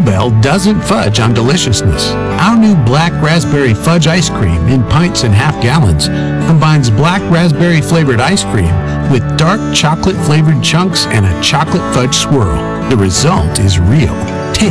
Bell doesn't fudge on deliciousness. Our new black raspberry fudge ice cream in pints and half gallons combines black raspberry flavored ice cream with dark chocolate flavored chunks and a chocolate fudge swirl. The result is real